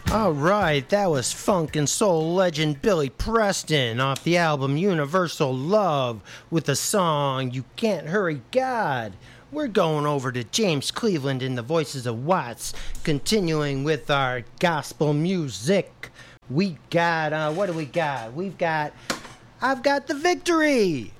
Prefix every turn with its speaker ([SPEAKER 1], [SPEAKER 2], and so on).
[SPEAKER 1] All right, that was funk and soul legend Billy Preston off the album Universal Love with the song You Can't Hurry God. We're going over to James Cleveland in the Voices of Watts, continuing with our gospel music. We got, what do we got? I've got The Victory.